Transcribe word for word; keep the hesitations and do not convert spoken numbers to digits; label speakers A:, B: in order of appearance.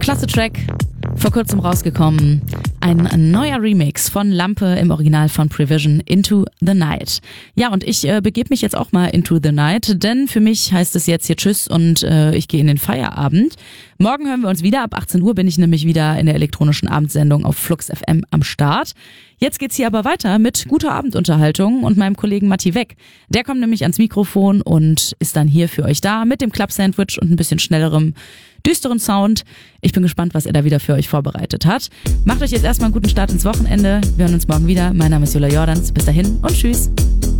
A: Klasse Track, vor kurzem rausgekommen. Ein neuer Remix von Lampe im Original von Prevision, Into the Night. Ja, und ich äh, begebe mich jetzt auch mal into the night, denn für mich heißt es jetzt hier Tschüss und äh, ich gehe in den Feierabend. Morgen hören wir uns wieder. Ab achtzehn Uhr bin ich nämlich wieder in der elektronischen Abendsendung auf Flux F M am Start. Jetzt geht's hier aber weiter mit guter Abendunterhaltung und meinem Kollegen Matti Weck. Der kommt nämlich ans Mikrofon und ist dann hier für euch da mit dem Club-Sandwich und ein bisschen schnellerem, düsteren Sound. Ich bin gespannt, was er da wieder für euch vorbereitet hat. Macht euch jetzt erstmal einen guten Start ins Wochenende. Wir hören uns morgen wieder. Mein Name ist Jula Jordans. Bis dahin und tschüss.